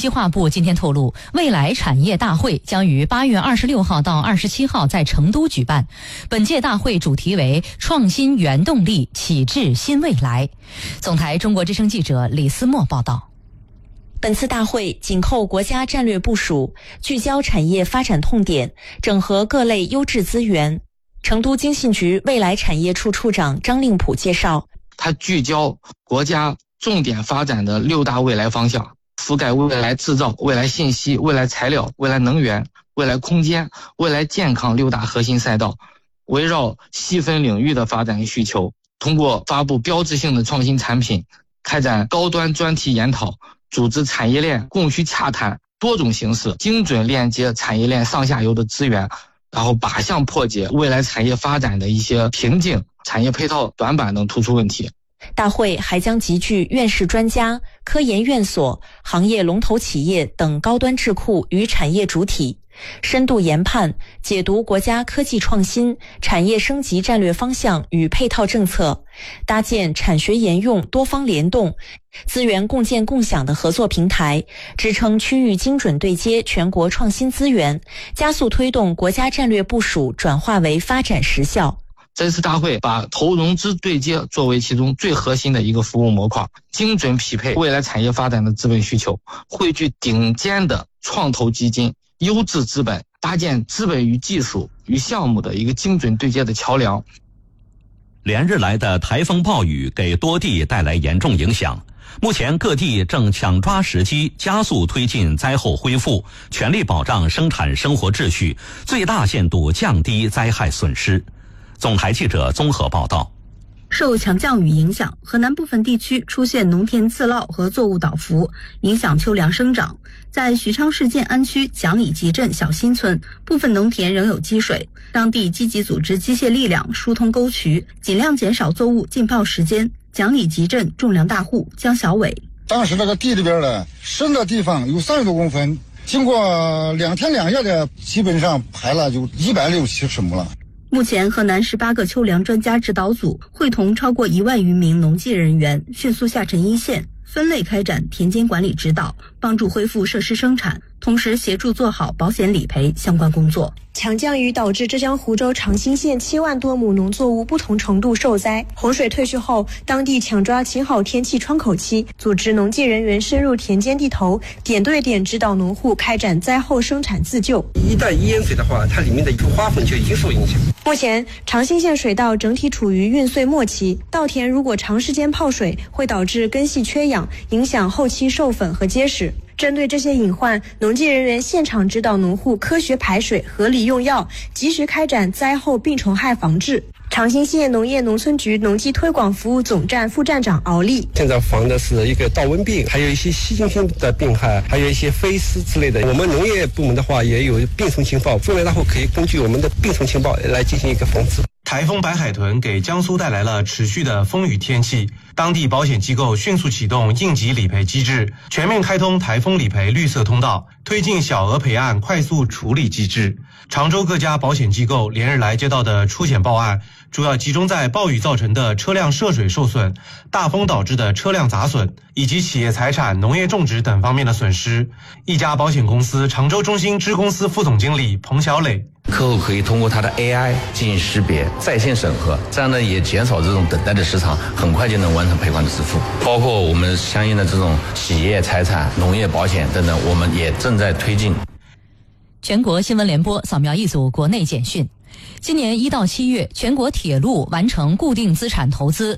计划部今天透露，未来产业大会将于8月26号到27号在成都举办。本届大会主题为创新原动力，启智新未来。总台中国之声记者李思墨报道。 本次大会紧扣国家战略部署，聚焦产业发展痛点，整合各类优质资源。成都经信局未来产业处处长张令普介绍， 它聚焦国家重点发展的6大未来方向，覆盖未来制造、未来信息、未来材料、未来能源、未来空间、未来健康6大核心赛道，围绕细分领域的发展需求，通过发布标志性的创新产品，开展高端专题研讨，组织产业链供需洽谈，多种形式精准链接产业链上下游的资源，然后靶向破解未来产业发展的一些瓶颈、产业配套短板等突出问题。 大会还将集聚院士专家、科研院所、行业龙头企业等高端智库与产业主体，深度研判解读国家科技创新、产业升级战略方向与配套政策，搭建产学研用多方联动、资源共建共享的合作平台，支撑区域精准对接全国创新资源，加速推动国家战略部署转化为发展实效。 这次大会把投融资对接作为其中最核心的一个服务模块，精准匹配未来产业发展的资本需求，汇聚顶尖的创投基金、优质资本，搭建资本与技术与项目的一个精准对接的桥梁。 连日来的台风暴雨给多地带来严重影响，目前各地正抢抓时机，加速推进灾后恢复，全力保障生产生活秩序，最大限度降低灾害损失。总台记者综合报道。 受强降雨影响，河南部分地区出现农田自涝和作物倒伏，影响秋粮生长。在许昌市建安区蒋里集镇小新村，部分农田仍有积水，当地积极组织机械力量疏通沟渠，尽量减少作物浸泡时间。蒋里集镇种粮大户江小伟， 当时那个地里边的深的地方有30多公分，经过2天2夜的，基本上排了就160-170亩了。 目前，河南18个秋粮专家指导组会同超过1万余名农技人员，迅速下沉一线，分类开展田间管理指导，帮助恢复设施生产，同时协助做好保险理赔相关工作。 强降雨导致浙江湖州长兴县7万多亩农作物不同程度受灾。洪水退去后，当地抢抓晴好天气窗口期，组织农技人员深入田间地头，点对点指导农户开展灾后生产自救。 一旦淹水的话，它里面的花粉就已经受影响。 目前，长兴县水稻整体处于运穗末期，稻田如果长时间泡水，会导致根系缺氧，影响后期授粉和结实。针对这些隐患，农技人员现场指导农户科学排水、合理用药，及时开展灾后病虫害防治。长兴县农业农村局农技推广服务总站副站长敖丽， 现在防的是一个稻瘟病，还有一些细菌性的病害，还有一些飞虱之类的。我们农业部门的话也有病虫情报，未来后可以根据我们的病虫情报来进行一个防治。 台风白海豚给江苏带来了持续的风雨天气，当地保险机构迅速启动应急理赔机制，全面开通台风理赔绿色通道，推进小额赔案快速处理机制。常州各家保险机构连日来接到的出险报案，主要集中在暴雨造成的车辆涉水受损、大风导致的车辆砸损，以及企业财产、农业种植等方面的损失。一家保险公司常州中心支公司副总经理彭小磊， 客户可以通过他的 AI 进行识别、在线审核，这样呢也减少这种等待的时长，很快就能完成赔款的支付。包括我们相应的这种企业财产、农业保险等等，我们也正在推进。 全国新闻联播扫描一组国内简讯。今年1到7月，全国铁路完成固定资产投资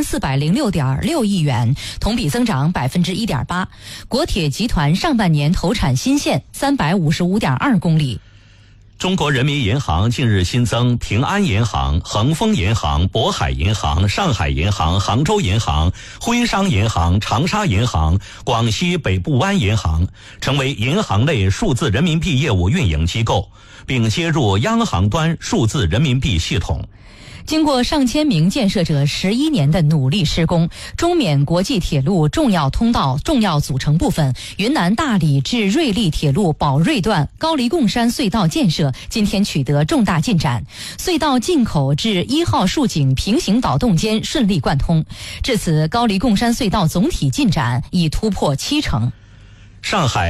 4406.6亿元，同比增长1.8%。国铁集团上半年投产新线355.2公里。 中国人民银行近日新增平安银行、恒丰银行、渤海银行、上海银行、杭州银行、徽商银行、长沙银行、广西北部湾银行，成为银行类数字人民币业务运营机构，并接入央行端数字人民币系统。 经过上千名建设者11年的努力施工，中缅国际铁路重要通道重要组成部分云南大理至瑞丽铁路宝瑞段高黎贡山隧道建设今天取得重大进展，隧道进口至1号竖井平行导洞间顺利贯通。至此，高黎贡山隧道总体进展已突破70%。 上海